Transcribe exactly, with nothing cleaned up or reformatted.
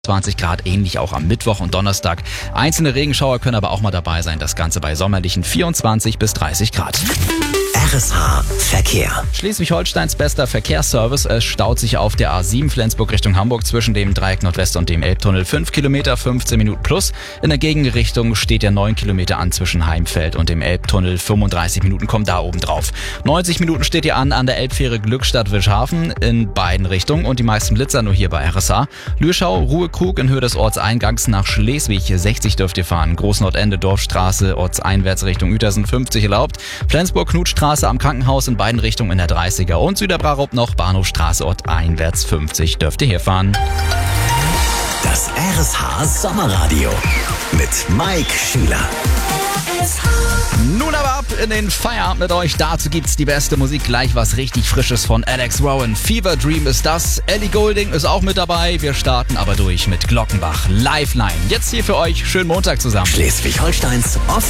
zwanzig Grad, ähnlich auch am Mittwoch und Donnerstag. Einzelne Regenschauer können aber auch mal dabei sein. Das Ganze bei sommerlichen vierundzwanzig bis dreißig Grad. R S H Verkehr. Schleswig-Holsteins bester Verkehrsservice. Es staut sich auf der A sieben Flensburg Richtung Hamburg zwischen dem Dreieck Nordwest und dem Elbtunnel fünf Kilometer, fünfzehn Minuten plus. In der Gegenrichtung steht der neun Kilometer an zwischen Heimfeld und dem Elbtunnel. fünfunddreißig Minuten kommen da oben drauf. neunzig Minuten steht ihr an an der Elbfähre Glückstadt-Wischhafen in beiden Richtungen und die meisten Blitzer nur hier bei R S H. Lürschau, Ruhekrug in Höhe des Ortseingangs nach Schleswig. sechzig dürft ihr fahren. Großnordende, Dorfstraße, ortseinwärts Richtung Uetersen fünfzig erlaubt. Flensburg, Knutstraße am Krankenhaus in beiden Richtungen in der dreißiger und Süderbrarup noch Bahnhofstraße orteinwärts fünfzig dürft ihr hier fahren. Das R S H Sommerradio mit Mike Schüler. Nun aber ab in den Feierabend mit euch. Dazu gibt's die beste Musik. Gleich was richtig Frisches von Alex Rowan. Fever Dream ist das. Ellie Goulding ist auch mit dabei. Wir starten aber durch mit Glockenbach. Lifeline. Jetzt hier für euch. Schönen Montag zusammen. Schleswig-Holsteins